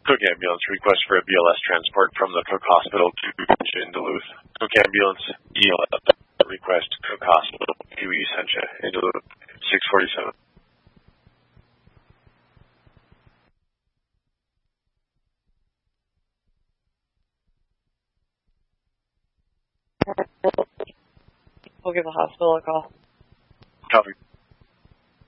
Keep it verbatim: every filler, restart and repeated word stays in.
Cook Ambulance, request for a B L S transport from the Cook Hospital to Essentia in Duluth. Cook Ambulance, E L S, request Cook Hospital to Essentia in Duluth, six forty-seven. We'll give the hospital a call. Copy.